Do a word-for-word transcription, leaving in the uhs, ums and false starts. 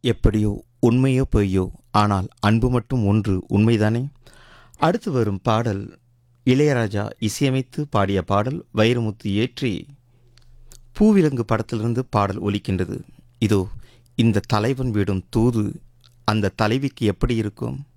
எப்படியோ உண்மையோ பொய்யோ, ஆனால் அன்பு மட்டும் ஒன்று உண்மைதானே. அடுத்து வரும் பாடல் இளையராஜா இசையமைத்து பாடிய பாடல். வைரமுத்து இயற்றி பூவிலங்கு படத்திலிருந்து பாடல் ஒலிக்கின்றது. இதோ இந்த தலைவன் விடும் தூது அந்த தலைவிக்கு எப்படி இருக்கும்?